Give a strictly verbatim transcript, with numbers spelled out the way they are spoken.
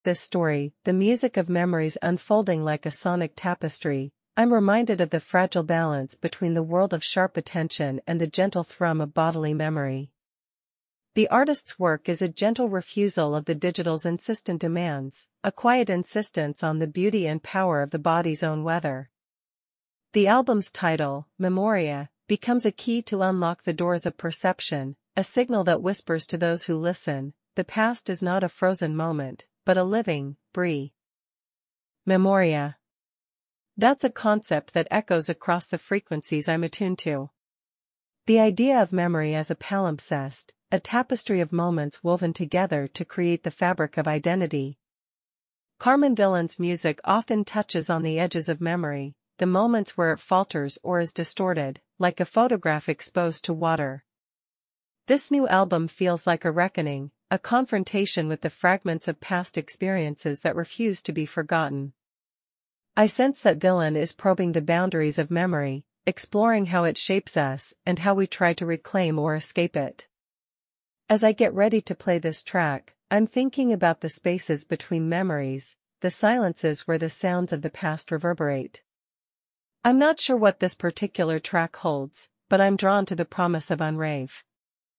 this story, the music of memories unfolding like a sonic tapestry, I'm reminded of the fragile balance between the world of sharp attention and the gentle thrum of bodily memory. The artist's work is a gentle refusal of the digital's insistent demands, a quiet insistence on the beauty and power of the body's own weather. The album's title, Memoria, becomes a key to unlock the doors of perception, a signal that whispers to those who listen, the past is not a frozen moment, but a living, breathing memoria. That's a concept that echoes across the frequencies I'm attuned to. The idea of memory as a palimpsest, a tapestry of moments woven together to create the fabric of identity. Carmen Villan's music often touches on the edges of memory, the moments where it falters or is distorted, like a photograph exposed to water. This new album feels like a reckoning, a confrontation with the fragments of past experiences that refuse to be forgotten. I sense that Villan is probing the boundaries of memory, exploring how it shapes us and how we try to reclaim or escape it. As I get ready to play this track, I'm thinking about the spaces between memories, the silences where the sounds of the past reverberate. I'm not sure what this particular track holds, but I'm drawn to the promise of unrave.